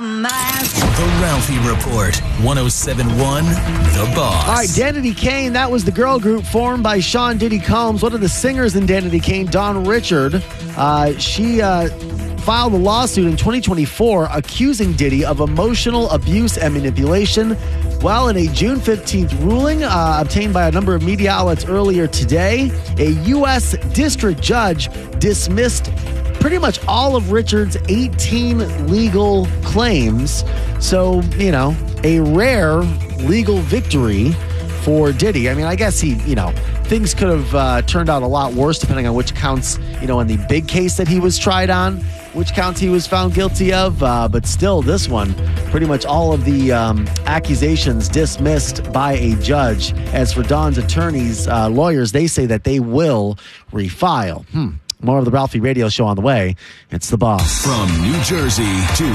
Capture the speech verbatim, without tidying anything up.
The Ralphie Report, one oh seven point one The Boss. All right, Danity Kane, that was the girl group formed by Sean Diddy Combs. One of the singers in Danity Kane, Dawn Richard, uh, she uh, filed a lawsuit in twenty twenty-four accusing Diddy of emotional abuse and manipulation. Well, in a June fifteenth ruling uh, obtained by a number of media outlets earlier today, a U S district judge dismissed pretty much all of Richard's eighteen legal claims. So, you know, a rare legal victory for Diddy. I mean, I guess he, you know, things could have uh, turned out a lot worse depending on which counts, you know, in the big case that he was tried on, which counts he was found guilty of. Uh, but still, this one, pretty much all of the um, accusations dismissed by a judge. As for Dawn's attorneys, uh, lawyers, they say that they will refile. Hmm. More of the Ralphie Radio Show on the way. It's The Boss. From New Jersey to